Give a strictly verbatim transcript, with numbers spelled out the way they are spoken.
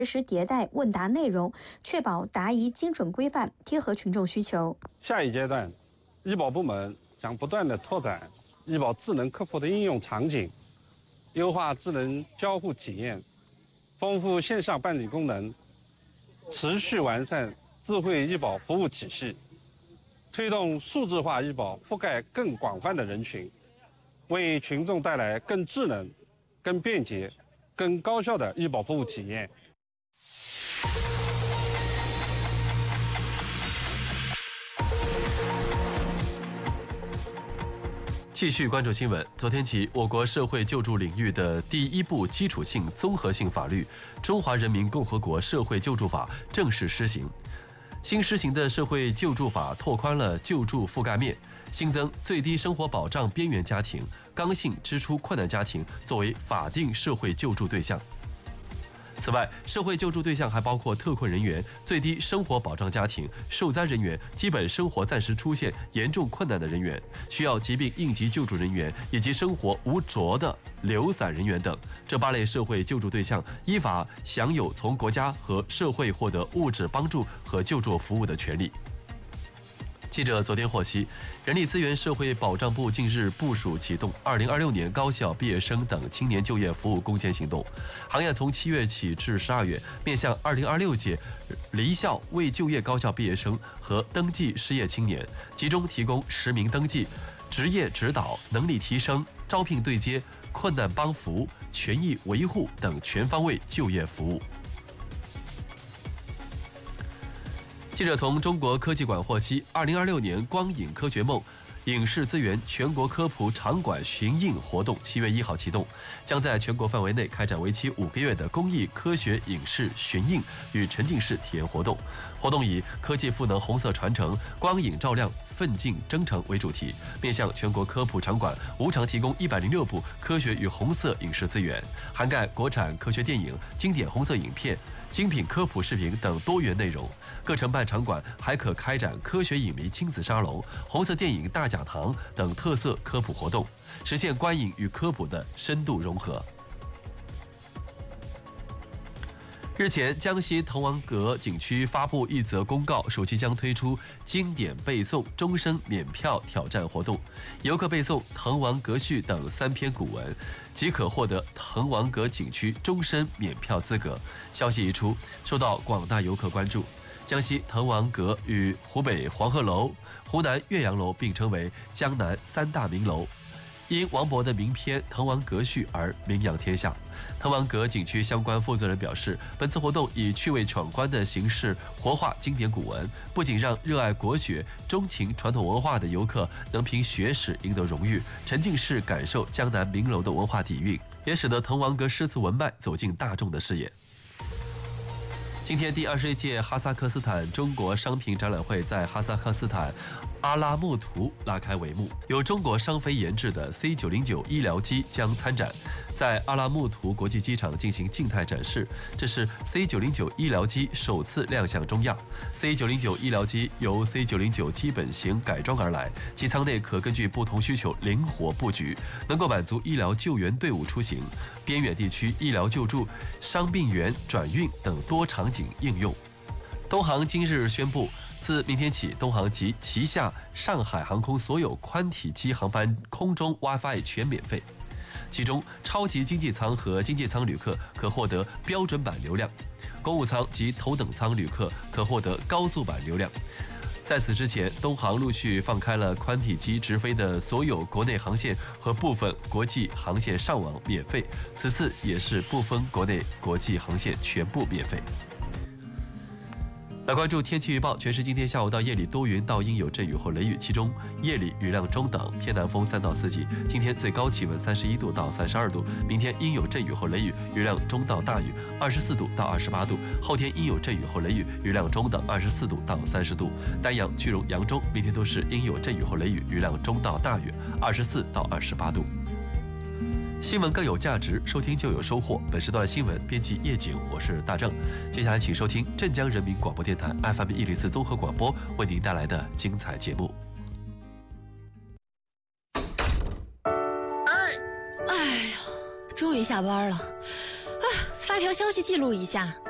实时迭代问答内容，确保答疑精准规范，贴合群众需求。 下一阶段，医保部门将不断地拓展医保智能客服的应用场景，优化智能交互体验，丰富线上办理功能，持续完善智慧医保服务体系，推动数字化医保覆盖更广泛的人群，为群众带来更智能、更便捷、更高效的医保服务体验。 继续关注新闻。昨天起，我国社会救助领域的第一部基础性综合性法律《中华人民共和国社会救助法》正式施行。新施行的社会救助法拓宽了救助覆盖面，新增最低生活保障边缘家庭、刚性支出困难家庭作为法定社会救助对象。此外，社会救助对象还包括特困人员、最低生活保障家庭、受灾人员、基本生活暂时出现严重困难的人员、需要疾病应急救助人员以及生活无着的流散人员等。这八类社会救助对象依法享有从国家和社会获得物质帮助和救助服务的权利。记者昨天获悉，人力资源社会保障部近日部署启动二零二六年高校毕业生等青年就业服务攻坚行动。行业从七月起至十二月，面向二零二六届离校未就业高校毕业生和登记失业青年，集中提供实名登记、职业指导、能力提升、招聘对接、困难帮扶、权益维护等全方位就业服务。记者从中国科技馆获悉，二零二六年光影科学梦影视资源全国科普场馆巡映活动七月一号启动，将在全国范围内开展为期五个月的公益科学影视巡映与沉浸式体验活动。活动以科技赋能红色传承、光影照亮奋进征程为主题，面向全国科普场馆无偿提供一百零六部科学与红色影视资源，涵盖国产科学电影、经典红色影片、精品科普视频等多元内容。各承办场馆还可开展科学影迷亲子沙龙、红色电影大讲堂等特色科普活动，实现观影与科普的深度融合。日前，江西滕王阁景区发布一则公告，暑期将推出经典背诵终身免票挑战活动，游客背诵《滕王阁序》等三篇古文，即可获得滕王阁景区终身免票资格。消息一出，受到广大游客关注。江西滕王阁与湖北黄鹤楼、湖南岳阳楼并称为江南三大名楼，因王勃的名篇《滕王阁序》而名扬天下。滕王阁景区相关负责人表示，本次活动以趣味闯关的形式活化经典古文，不仅让热爱国学、钟情传统文化的游客能凭学识赢得荣誉，沉浸式感受江南名楼的文化底蕴，也使得滕王阁诗词文脉走进大众的视野。今天，第二十一届哈萨克斯坦中国商品展览会在哈萨克斯坦阿拉木图拉开帷幕，由中国商飞研制的 C 九零九 医疗机将参展，在阿拉木图国际机场进行静态展示。这是 C 九零九 医疗机首次亮相中亚。C 九零九 医疗机由 C 九零九基本型改装而来，其舱内可根据不同需求灵活布局，能够满足医疗救援队伍出行、边远地区医疗救助、伤病员转运等多场景应用。东航今日宣布，自明天起，东航及旗下上海航空所有宽体机航班空中 WiFi 全免费，其中超级经济舱和经济舱旅客可获得标准版流量，公务舱及头等舱旅客可获得高速版流量。在此之前，东航陆续放开了宽体机直飞的所有国内航线和部分国际航线上网免费，此次也是部分国内国际航线全部免费。来关注天气预报，全市今天下午到夜里多云到阴有阵雨或雷雨，其中夜里雨量中等，偏南风三到四级。今天最高气温三十一度到三十二度，明天阴有阵雨或雷雨，雨量中到大雨，二十四度到二十八度。后天阴有阵雨或雷雨，雨量中等，二十四度到三十度。丹阳、句容、扬州明天都是阴有阵雨或雷雨，雨量中到大雨，二十四到二十八度。新闻更有价值，收听就有收获。本时段新闻编辑叶景，我是大正。接下来请收听镇江人民广播电台 F M 一零四综合广播为您带来的精彩节目。 哎呀，终于下班了，啊，发条消息记录一下。